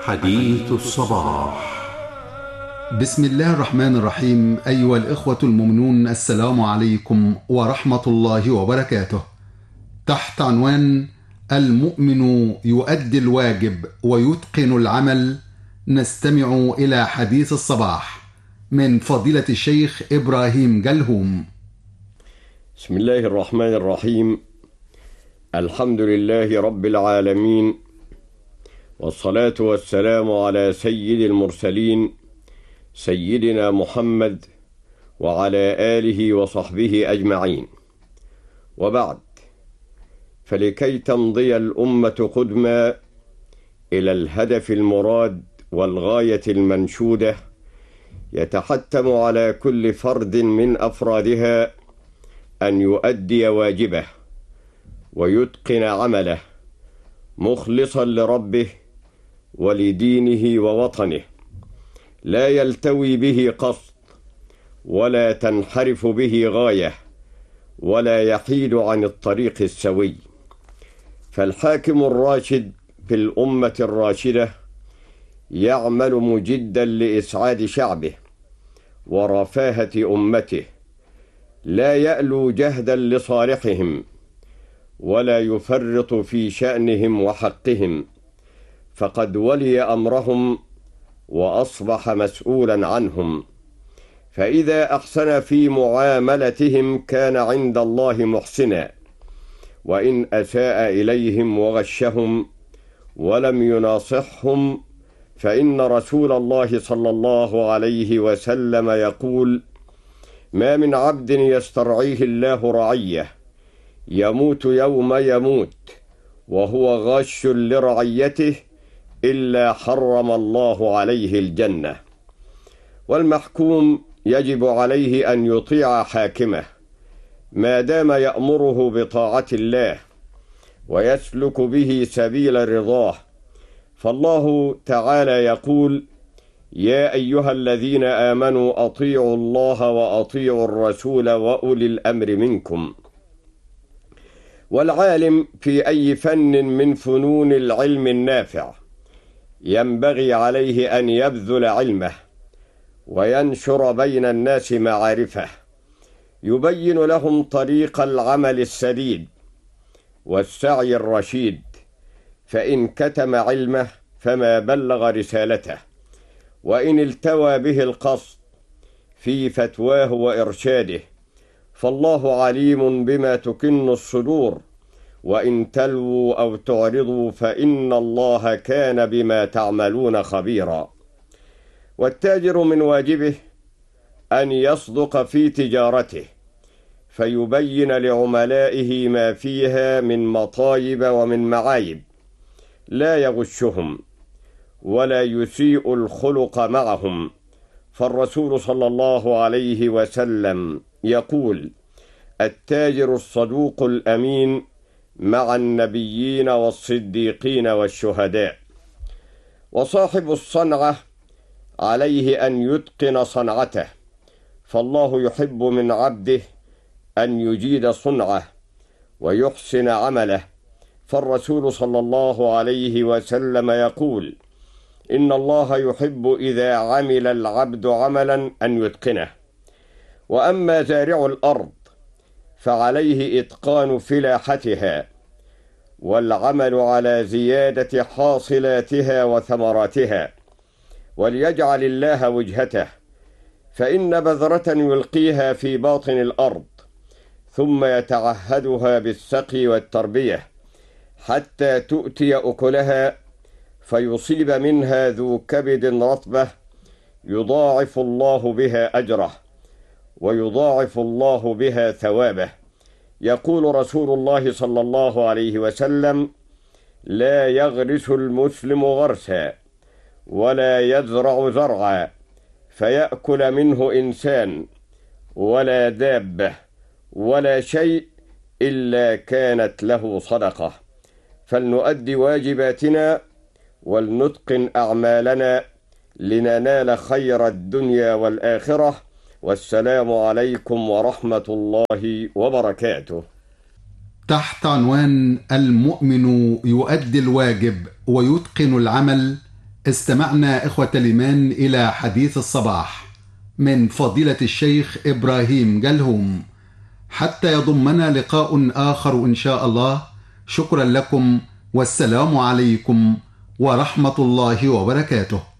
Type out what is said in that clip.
حديث الصباح. بسم الله الرحمن الرحيم. أيها الإخوة المؤمنون، السلام عليكم ورحمة الله وبركاته. تحت عنوان المؤمن يؤدي الواجب ويتقن العمل، نستمع إلى حديث الصباح من فضيلة الشيخ إبراهيم جلهوم. بسم الله الرحمن الرحيم. الحمد لله رب العالمين، والصلاة والسلام على سيد المرسلين سيدنا محمد وعلى آله وصحبه أجمعين، وبعد، فلكي تمضي الأمة قدما إلى الهدف المراد والغاية المنشودة، يتحتم على كل فرد من أفرادها أن يؤدي واجبه ويتقن عمله مخلصا لربه ولدينه ووطنه، لا يلتوي به قصد ولا تنحرف به غاية ولا يحيد عن الطريق السوي. فالحاكم الراشد في الأمة الراشدة يعمل مجدا لإسعاد شعبه ورفاهة أمته، لا يألو جهدا لصالحهم ولا يفرط في شأنهم وحقهم، فقد ولي أمرهم وأصبح مسؤولا عنهم، فإذا أحسن في معاملتهم كان عند الله محسنا، وإن أساء إليهم وغشهم ولم يناصحهم فإن رسول الله صلى الله عليه وسلم يقول: ما من عبد يسترعيه الله رعيه يموت يوم يموت وهو غاش لرعيته إلا حرم الله عليه الجنة. والمحكوم يجب عليه أن يطيع حاكمه ما دام يأمره بطاعة الله ويسلك به سبيل رضاه، فالله تعالى يقول: يا أيها الذين آمنوا أطيعوا الله وأطيعوا الرسول وأولي الأمر منكم. والعالم في أي فن من فنون العلم النافع ينبغي عليه أن يبذل علمه وينشر بين الناس معارفه، يبين لهم طريق العمل السديد والسعي الرشيد، فإن كتم علمه فما بلغ رسالته، وإن التوى به القصد في فتواه وإرشاده فالله عليم بما تكن الصدور، وإن تلووا أو تعرضوا فإن الله كان بما تعملون خبيرا. والتاجر من واجبه أن يصدق في تجارته فيبين لعملائه ما فيها من مطايب ومن معايب، لا يغشهم ولا يسيء الخلق معهم، فالرسول صلى الله عليه وسلم يقول: التاجر الصدوق الأمين مع النبيين والصديقين والشهداء. وصاحب الصنعة عليه أن يتقن صنعته، فالله يحب من عبده أن يجيد صنعه ويحسن عمله، فالرسول صلى الله عليه وسلم يقول: إن الله يحب إذا عمل العبد عملا أن يتقنه. وأما زارع الأرض فعليه إتقان فلاحتها والعمل على زيادة حاصلاتها وثمراتها، وليجعل الله وجهته، فإن بذرة يلقيها في باطن الأرض ثم يتعهدها بالسقي والتربية حتى تؤتي أكلها فيصيب منها ذو كبد رطبة يضاعف الله بها أجره ويضاعف الله بها ثوابه. يقول رسول الله صلى الله عليه وسلم: لا يغرس المسلم غرسا ولا يزرع زرعا فيأكل منه إنسان ولا دابة ولا شيء إلا كانت له صدقة. فلنؤدي واجباتنا ولنتقن أعمالنا لننال خير الدنيا والآخرة. والسلام عليكم ورحمة الله وبركاته. تحت عنوان المؤمن يؤدي الواجب ويتقن العمل، استمعنا إخوة الإيمان إلى حديث الصباح من فضيلة الشيخ إبراهيم جلهوم. حتى يضمنا لقاء آخر إن شاء الله. شكرا لكم والسلام عليكم ورحمة الله وبركاته.